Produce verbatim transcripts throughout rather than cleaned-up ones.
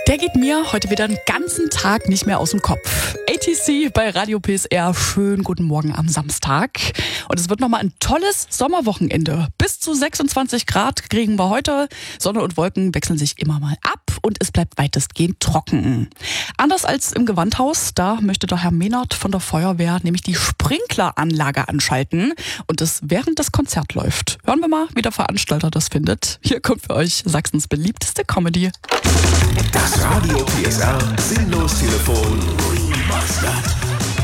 Der geht mir heute wieder einen ganzen Tag nicht mehr aus dem Kopf. A T C bei Radio P S R. Schönen guten Morgen am Samstag. Und es wird nochmal ein tolles Sommerwochenende. Bis zu sechsundzwanzig Grad kriegen wir heute. Sonne und Wolken wechseln sich immer mal ab und es bleibt weitestgehend trocken. Anders als im Gewandhaus, da möchte der Herr Mehnert von der Feuerwehr nämlich die Sprinkleranlage anschalten und das während das Konzert läuft. Hören wir mal, wie der Veranstalter das findet. Hier kommt für euch Sachsens beliebteste Comedy. Das Radio P S R Sinnlos-Telefon Remastered.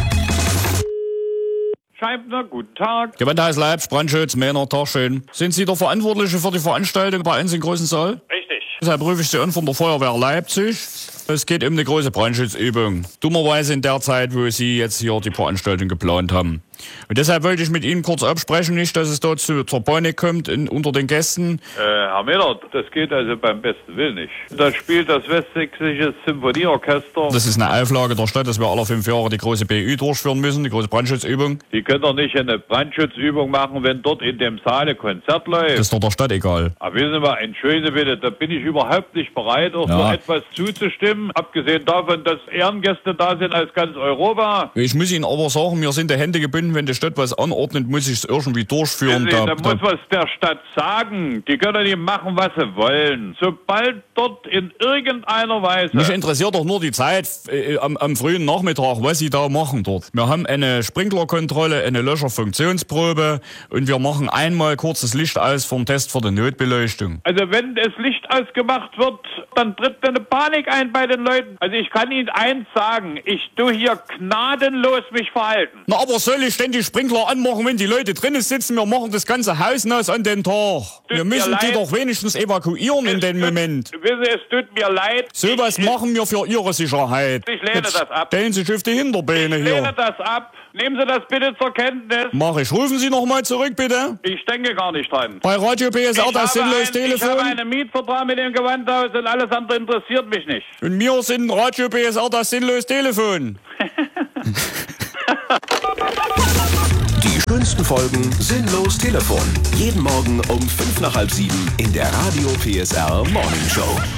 Scheibner, guten Tag. Gewandhaus Leipzig, Brandschutz, Männer, Tag schön. Sind Sie der Verantwortliche für die Veranstaltung bei uns im großen Saal? Richtig. Deshalb rufe ich Sie an von der Feuerwehr Leipzig. Es geht um eine große Brandschutzübung. Dummerweise in der Zeit, wo Sie jetzt hier die Veranstaltung geplant haben. Und deshalb wollte ich mit Ihnen kurz absprechen, nicht, dass es dort zu, zur Panik kommt in, unter den Gästen. Äh, Herr Mehnert, das geht also beim besten Willen nicht. Da spielt das Westsächsische Symphonieorchester. Das ist eine Auflage der Stadt, dass wir alle fünf Jahre die große B Ü durchführen müssen, die große Brandschutzübung. Die können doch nicht eine Brandschutzübung machen, wenn dort in dem Saal ein Konzert läuft. Das ist doch der Stadt egal. Aber wissen Sie mal, entschuldigen Sie bitte, da bin ich überhaupt nicht bereit, auch Ja. so etwas zuzustimmen. Abgesehen davon, dass Ehrengäste da sind aus ganz Europa. Ich muss Ihnen aber sagen, mir sind die Hände gebunden, wenn die Stadt was anordnet, muss ich es irgendwie durchführen. Wissen Sie, Da, da da, muss was der Stadt sagen. Die können nicht machen, was sie wollen. Sobald dort in irgendeiner Weise... mich interessiert doch nur die Zeit äh, am, am frühen Nachmittag, was Sie da machen dort. Wir haben eine Sprinklerkontrolle, eine Löscherfunktionsprobe und wir machen einmal kurz das Licht aus vom Test für die Notbeleuchtung. Also wenn das Licht ausgemacht wird, dann tritt eine Panik ein bei den Leuten. Also ich kann Ihnen eins sagen, ich tu hier gnadenlos mich verhalten. Na, aber soll ich denn die Sprinkler anmachen, wenn die Leute drinnen sitzen? Wir machen das ganze Haus nass an den Tag. Wir mir müssen die leid. doch wenigstens evakuieren in Es dem tut- Moment. Wissen Sie, es tut mir leid. Sowas Ich- machen wir für Ihre Sicherheit. Ich lehne Jetzt das ab. stellen Sie sich auf die Hinterbeine Ich lehne hier. das ab. Nehmen Sie das bitte zur Kenntnis. Mach ich. Rufen Sie noch mal zurück, bitte. Ich denke gar nicht dran. Bei Radio P S R, Ich das habe, sinnlos ein, ich habe Telefon. einen Mietvertrag mit dem Gewandhaus und alles andere interessiert mich nicht. Und mir sind Radio P S R das sinnlos Telefon. Die schönsten Folgen Sinnlos Telefon. Jeden Morgen um fünf nach halb sieben in der Radio P S R Morning Show.